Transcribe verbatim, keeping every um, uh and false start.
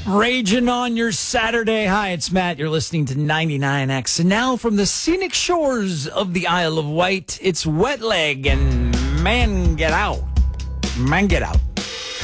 Raging on your Saturday. Hi, it's Matt. You're listening to ninety-nine X. And now from the scenic shores of the Isle of Wight, it's Wet Leg and Man Get Out. Man Get Out.